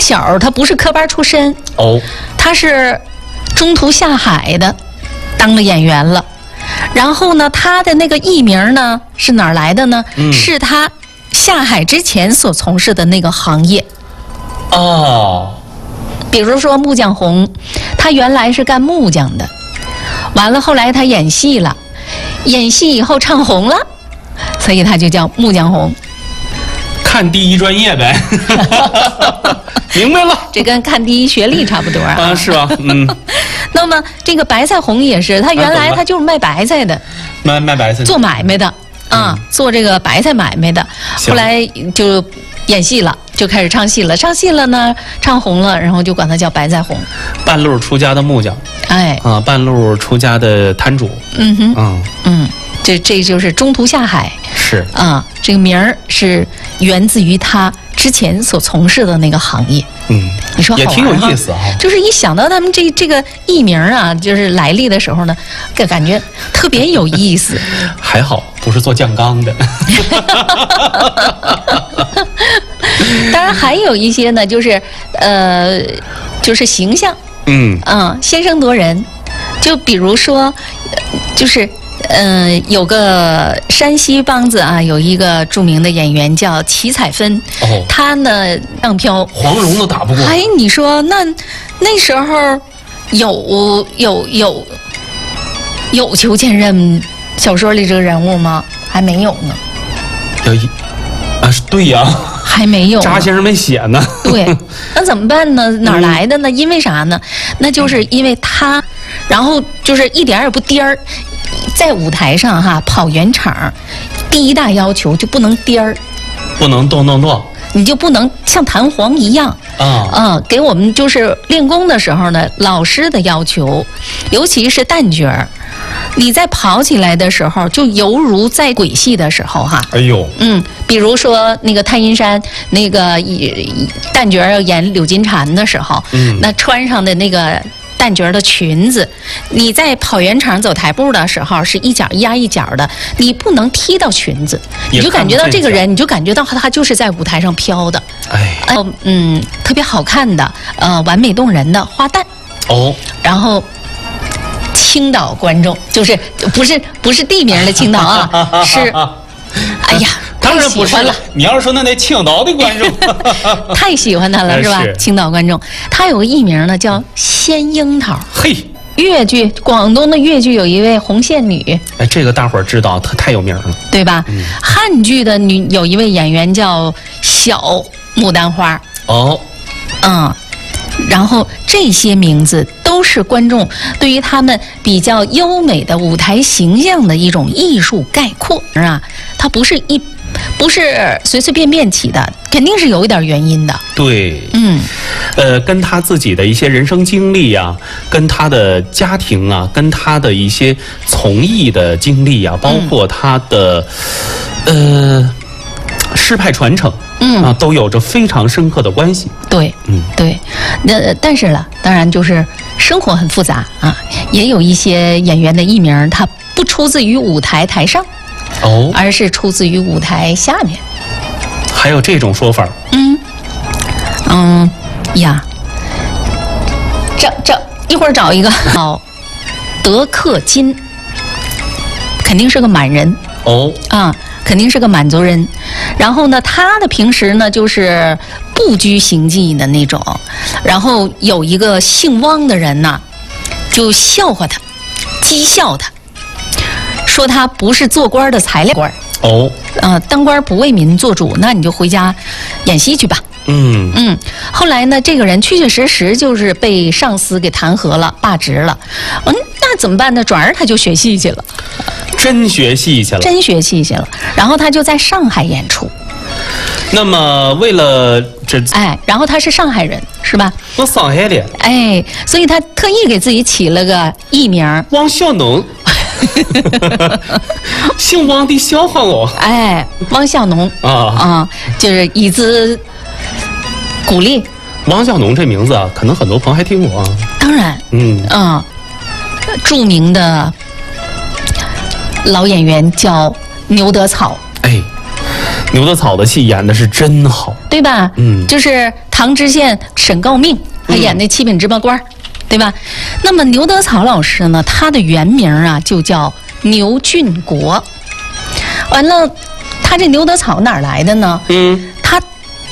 小他不是科班出身哦， 他是中途下海的，当了演员了。然后呢，他的那个艺名呢是哪儿来的呢？是他下海之前所从事的那个行业。 哦， 比如说木匠红，他原来是干木匠的，完了后来他演戏了，演戏以后唱红了，所以他就叫木匠红。 看第一专业呗。明白了， 这跟看第一学历差不多啊。 啊，是吧？嗯。 那么这个白菜红也是，他原来他就是卖白菜的， 卖白菜， 做买卖的啊，做这个白菜买卖的。后来就演戏了，就开始唱戏了。唱戏了呢，唱红了，然后就管他叫白菜红。 半路出家的木匠， 哎啊，半路出家的摊主。 嗯哼，这就是中途下海。 是啊，这个名儿是源自于他之前所从事的那个行业。你说好玩也挺有意思啊。 就是一想到他们这个艺名啊，就是来历的时候呢，感觉特别有意思。 还好不是做酱缸的。 当然还有一些呢，就是形象，先声夺人。就比如说，就是有个山西梆子啊，有一个著名的演员叫齐彩芬，他呢唱飘， 黄蓉都打不过。 哎，你说那时候有裘千仞小说里这个人物吗？还没有呢。 对呀， 还没有。 查先生没写呢。 对，那怎么办呢？哪儿来的呢？因为啥呢？那就是因为他，然后就是一点也不颠儿。在舞台上哈跑圆场，第一大要求就不能颠儿， 不能动， 你就不能像弹簧一样给我们就是练功的时候呢，老师的要求，尤其是旦角儿，你在跑起来的时候，就犹如在鬼戏的时候哈。 哎呦， 比如说那个太阴山那个旦角儿要演柳金蝉的时候，那穿上的那个旦角的裙子，你在跑圆场走台步的时候是一脚压一脚的，你不能踢到裙子，你就感觉到这个人，你就感觉到他就是在舞台上飘的，特别好看的，完美动人的花旦然后倾倒观众，就是不是地名的倾倒啊，是，哎呀。 当然不是了，你要是说那青岛的观众， 太喜欢他了是吧？青岛观众，他有个艺名呢叫仙樱桃。 嘿， 越剧，广东的越剧有一位红线女， 哎，这个大伙儿知道，她太有名了， 对吧？汉剧的有一位演员叫小牡丹花。然后这些名字都是观众对于他们比较优美的舞台形象的一种艺术概括啊，它不是随随便便起的，肯定是有一点原因的。 对，跟他自己的一些人生经历啊，跟他的家庭啊，跟他的一些从艺的经历啊，包括他的师派传承，都有着非常深刻的关系。 对，对，但是呢，当然就是生活很复杂啊，也有一些演员的艺名，它不出自于舞台台上。而是出自于舞台下面， 还有这种说法？ 这一会儿找一个德克金，肯定是个满人肯定是个满族人。然后呢，他的平时呢就是不拘形迹的那种。然后有一个姓汪的人呢，就笑话他，讥笑他。说他不是做官的材料官当官不为民做主，那你就回家演戏去吧。后来呢，这个人确确实实就是被上司给弹劾了，罢职了。那怎么办呢？转而他就学戏去了， 真学戏去了。然后他就在上海演出。 那么为了这，然后他是上海人，是吧？ 我上海的。 所以他特意给自己起了个艺名汪小农。姓汪的笑话我。 汪小农就是以资鼓励。 汪小农这名字啊，可能很多朋友还听过啊。 当然，著名的老演员叫牛德草。 牛德草的戏演的是真好， 对吧？就是唐知县沈诰命，他演那七品芝麻官，对吧？那么牛德草老师呢，他的原名啊就叫牛俊国。完了，他这牛德草哪儿来的呢？